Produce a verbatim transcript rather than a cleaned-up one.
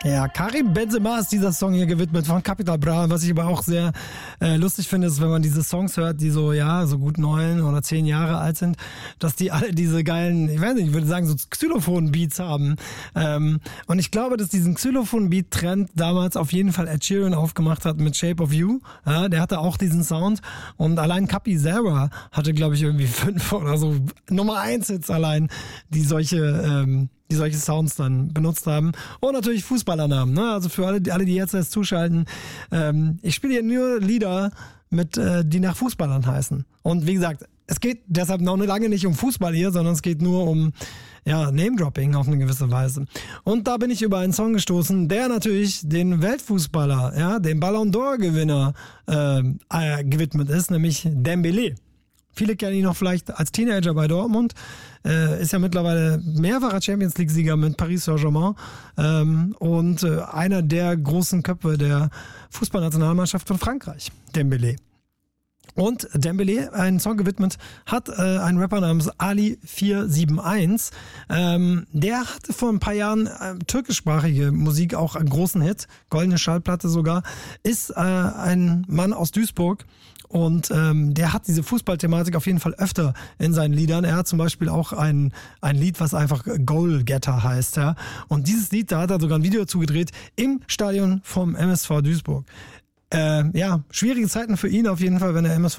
Ja, Karim Benzema ist dieser Song hier gewidmet von Capital Bra. Was ich aber auch sehr äh, lustig finde, ist, wenn man diese Songs hört, die so, ja, so gut neun oder zehn Jahre alt sind, dass die alle diese geilen, ich weiß nicht, ich würde sagen, so Xylophon-Beats haben. Ähm, und ich glaube, dass diesen Xylophon-Beat-Trend damals auf jeden Fall Ed Sheeran aufgemacht hat mit Shape of You. Ja, der hatte auch diesen Sound. Und allein Capi selber hatte, glaube ich, irgendwie fünf oder so Nummer eins Hits allein, die solche, ähm, die solche Sounds dann benutzt haben. Und natürlich Fußballernamen. Ne? Also für alle, alle, die jetzt erst zuschalten. Ähm, ich spiele hier nur Lieder, mit, äh, die nach Fußballern heißen. Und wie gesagt, es geht deshalb noch lange nicht um Fußball hier, sondern es geht nur um ja, Name-Dropping auf eine gewisse Weise. Und da bin ich über einen Song gestoßen, der natürlich den Weltfußballer, ja, dem Ballon d'Or-Gewinner äh, äh, gewidmet ist, nämlich Dembélé. Viele kennen ihn noch vielleicht als Teenager bei Dortmund. Äh, ist ja mittlerweile mehrfacher Champions-League-Sieger mit Paris Saint-Germain ähm, und äh, einer der großen Köpfe der Fußballnationalmannschaft von Frankreich, Dembélé. Und Dembélé, einen Song gewidmet, hat äh, ein Rapper namens Ali vier sieben eins. Ähm, der hatte vor ein paar Jahren äh, türkischsprachige Musik, auch einen großen Hit, goldene Schallplatte sogar, ist äh, ein Mann aus Duisburg. Und ähm, der hat diese Fußballthematik auf jeden Fall öfter in seinen Liedern. Er hat zum Beispiel auch ein, ein Lied, was einfach Goalgetter heißt. Ja. Und dieses Lied, da hat er sogar ein Video zugedreht im Stadion vom M S V Duisburg. Äh, ja, schwierige Zeiten für ihn auf jeden Fall, wenn er M S V